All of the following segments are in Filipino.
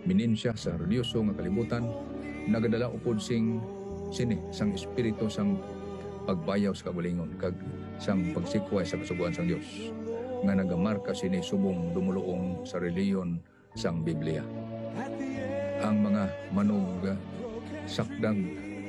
mininsya sa religyoso nga kalibutan, nagadala upod sing sini sang espiritu sang pagbayaw sa kagulingon kag sang pagsikway sa kasubuan sang Dios nga nagamarka sini subong dumuluong sa reliyon sang Biblia. Ang mga manog sakdag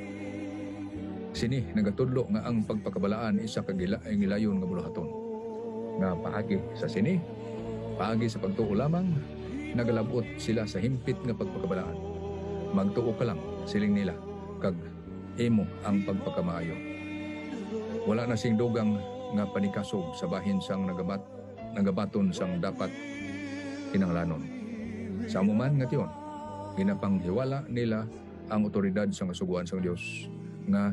sini nagatudlo nga ang pagpakabalaan isa ka gilayon nga buluhaton nga paagi sa sini, paagi sa pagtuo lamang, nagalabot sila sa himpit nga pagpakabalaan. Magtuo ka lang siling nila kag imo ang pagpakamaayo. Wala na sing dugang nga panikasog sa bahin sang nagabaton sang dapat kinahanglanon. Sa amuman nga tiyon, ginapanghiwala nila ang otoridad sa kasuguan sang Dios nga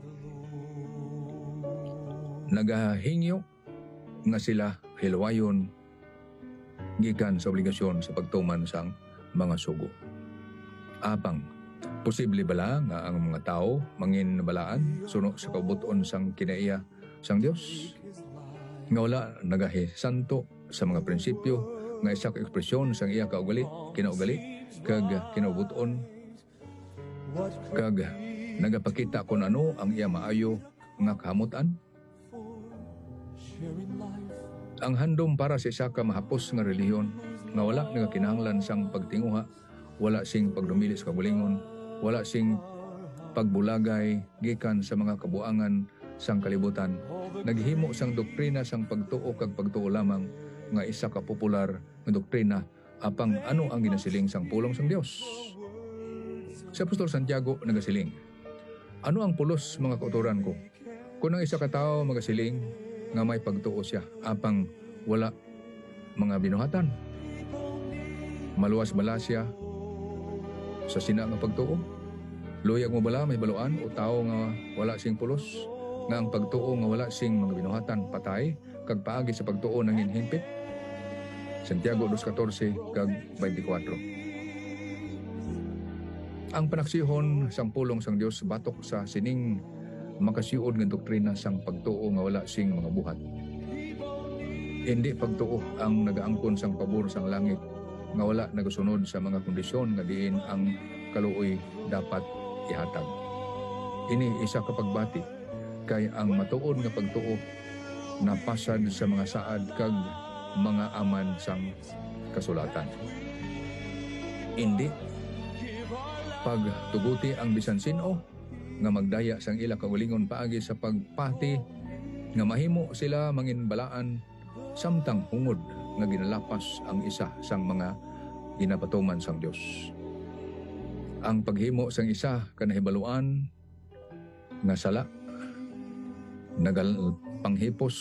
nagahingyo nga sila hilwayon gikan sa obligasyon sa pagtuman sang mga sugo. Apang posible bala nga ang mga tao mangin balaan suno sa kabuton sang kinaiya sang Dios nga wala nagahi santo sa mga prinsipyo nga isa ka ekspresyon sang iya kaugali kinaugali kag kinabuton kag nagapakita kung ano ang iya maayo nga kahamutan. Ang handom para sa isa ka mahapos nga relihiyon nga wala nagakinahanglan sang pagtinguha, wala sing pagdumili sa kabulingon, wala sing pagbulagay gikan sa mga kabuangan sang kalibutan, naghimo sang doktrina sang pagtuo kag pagtuo lamang nga isa ka popular nga doktrina apang ano ang ginasiling sang pulong sang Dios. Si Apostol Santiago nagasiling, ano ang pulos mga kauturan ko? Kung ang isa ka tao magasiling nga may pagtuo siya apang wala mga binuhatan, maluwas bala siya sa sina nga pagtuo? Luyag mo bala may baluan o tao nga wala sing pulos nga ang pagtuo nga wala sing mga binuhatan patay kag paagi sa pagtuo nang hinhimpit? Santiago 2:14 kag 24. Ang panaksihon sang pulong sang Dios batok sa sining makasiud nga doktrina sang pagtuo nga wala sing mga buhat. Hindi pagtuo ang nagaangkon sang pabor sang langit nga wala nagasunod sa mga kondisyon nga diin ang kaluoy dapat ihatag. Ini isa ka pagbati kay ang matuod nga pagtuo napasad sa mga saad kag mga aman sang kasulatan. Hindi pagtuguti ang bisan sino nga magdaya sang ila kaugalingon paagi sa pagpati nga mahimo sila manginbalaan samtang hungod nga ginalapas ang isa sang mga ginapatuman sang Dios. Ang paghimo sang isa kanahibaluan nga sala nagapanghipos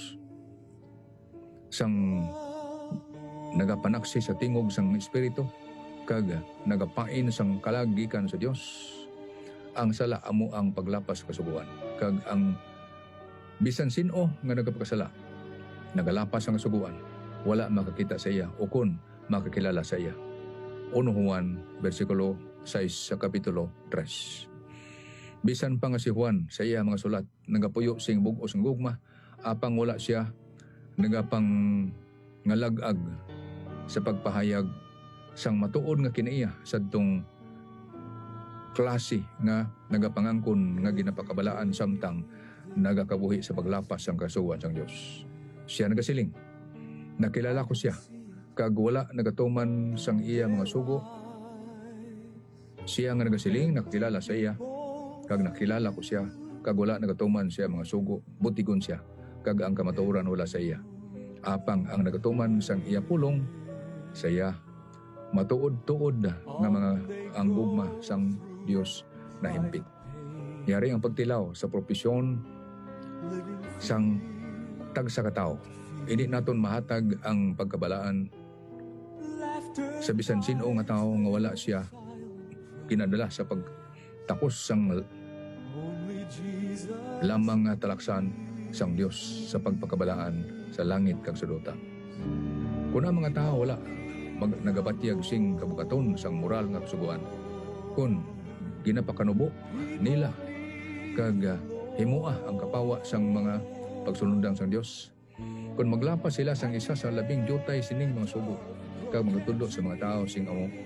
sang nagapanaksi sa tingog sang espiritu kag nagapain sang kalagikan sa Dios. Ang sala amo ang paglapas kasuguan kag ang bisan sino nga nagapakasala nagalapas ang kasuguan wala makakita sa iya o kun makakilala sa iya. 1 Juan versikulo 6 sa kapitulo 3. Bisan pa nga si Juan sa iya mga sulat nagapuyo sing bug-os ng gugma apang wala siya nagapang ngalagag sa pagpahayag sang matuod nga kinaiya sadtong klase nga nagapangangkon nga ginapakabalaan samtang nagakabuhi sa paglapas sang kasuwan sang Dios. Siya nagasiling, nakilala ko siya kag wala nagatuman sang iya mga sugo. Siya nga nagasiling nakilala sa iya kag nakilala ko siya kag wala nagatuman siya mga sugo, butigon siya kag ang kamatuoran wala sa iya. Apang ang nagatuman sang iya pulong sa iya matuod-tuod nga mga ang gugma sang Dios na himpit. Yari ang pagtilaw sa propesyon sang tagsa ka tao. Hindi naton mahatag ang pagkabalaan sa bisan sino nga tao nga wala siya kinadala sa pagtakos sang lamang nga talaksan sang Dios sa pagpakabalaan sa langit kag sa duta. Kung ang mga tao wala nagabatyag sing kabukaton sang moral nga kasuguan, kun ginapakanubo nila kag himua ang kapawa sang mga pagsunodang sang Dios, kung maglapas sila sang isa sa labing jutay sining mga sugo kag magtudlo sa mga tao sing amo